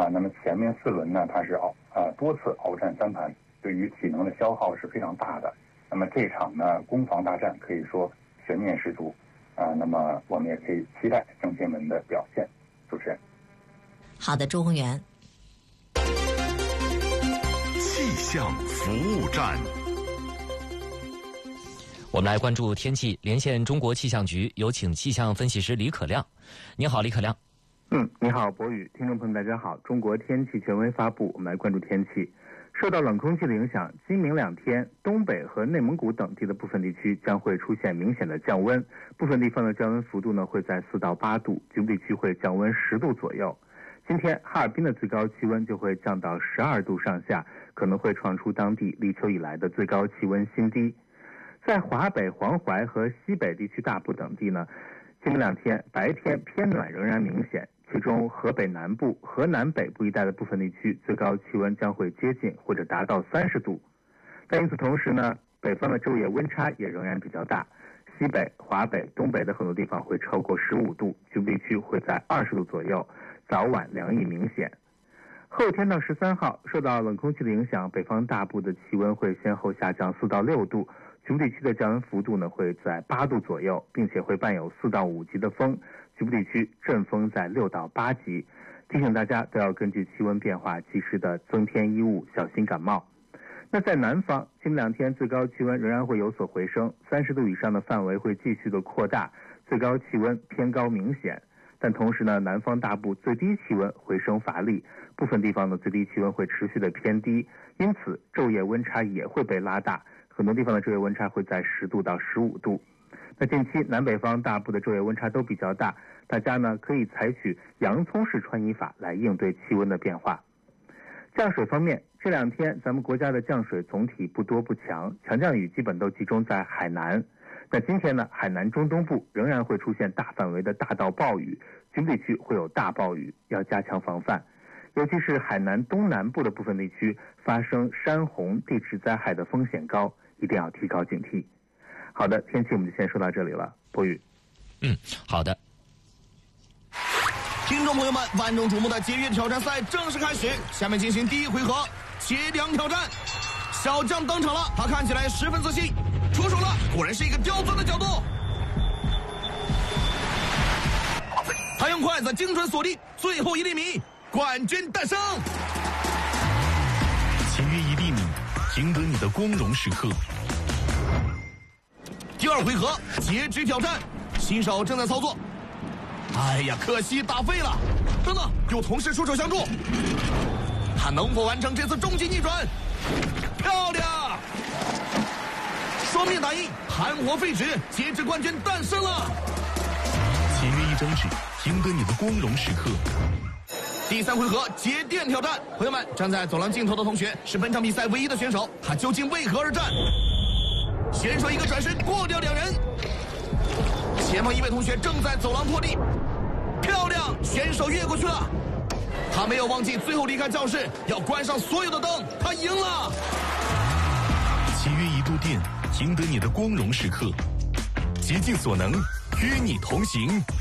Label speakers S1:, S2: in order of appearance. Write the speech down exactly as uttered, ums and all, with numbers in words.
S1: 啊，那么前面四轮呢，它是鏖呃多次鏖战三盘，对于体能的消耗是非常大的。那么这场呢，攻防大战可以说悬念十足啊。那么我们也可以期待郑钦文的表现。主持人，
S2: 好的，周宏元。
S3: 气象服务站，
S4: 我们来关注天气，连线中国气象局，有请气象分析师李可亮。你好，李可亮。
S5: 嗯，你好，博宇，听众朋友们，大家好。中国天气权威发布，我们来关注天气。受到冷空气的影响，今明两天，东北和内蒙古等地的部分地区将会出现明显的降温，部分地方的降温幅度呢会在四到八度，局部地区会降温十度左右。今天哈尔滨的最高气温就会降到十二度上下，可能会创出当地立秋以来的最高气温新低。在华北、黄淮和西北地区大部等地呢，今明两天白天偏暖仍然明显，其中河北南部、河南北部一带的部分地区最高气温将会接近或者达到三十度。但与此同时呢，北方的昼夜温差也仍然比较大，西北、华北、东北的很多地方会超过十五度，局部地区会在二十度左右，早晚凉意明显。后天到十三号，受到冷空气的影响，北方大部的气温会先后下降四到六度，局部地区的降温幅度呢会在八度左右，并且会伴有四到五级的风，局部地区阵风在六到八级。提醒大家都要根据气温变化及时的增添衣物，小心感冒。那在南方，今两天最高气温仍然会有所回升，三十度以上的范围会继续的扩大，最高气温偏高明显。但同时呢，南方大部最低气温回升乏力，部分地方的最低气温会持续的偏低，因此昼夜温差也会被拉大，很多地方的昼夜温差会在十度到十五度。那近期南北方大部的昼夜温差都比较大，大家呢可以采取洋葱式穿衣法来应对气温的变化。降水方面，这两天咱们国家的降水总体不多不强，强降雨基本都集中在海南。那今天呢，海南中东部仍然会出现大范围的大到暴雨，局部地区会有大暴雨，要加强防范。尤其是海南东南部的部分地区发生山洪、地质灾害的风险高，一定要提高警惕。好的，天气我们就先说到这里了，博宇。
S4: 嗯，好的。
S6: 听众朋友们，万众瞩目的节约挑战赛正式开始，下面进行第一回合节粮挑战。小将登场了，他看起来十分自信，出手了，果然是一个刁钻的角度。他用筷子精准锁定最后一粒米，冠军诞生。
S3: 节约一粒米，赢得你的光荣时刻。
S6: 第二回合截止挑战，新手正在操作。哎呀，可惜打废了。等等，有同事出手相助，他能否完成这次终极逆转？漂亮！双面打印，含活废纸，截止冠军诞生了。
S3: 节约一张纸，赢得你的光荣时刻。
S6: 第三回合节电挑战，朋友们，站在走廊尽头的同学是本场比赛唯一的选手，他究竟为何而战？选手一个转身过掉两人，前方一位同学正在走廊破地，漂亮，选手越过去了。他没有忘记最后离开教室要关上所有的灯，他赢了。
S3: 节约一度电，赢得你的光荣时刻。竭尽所能，与你同行。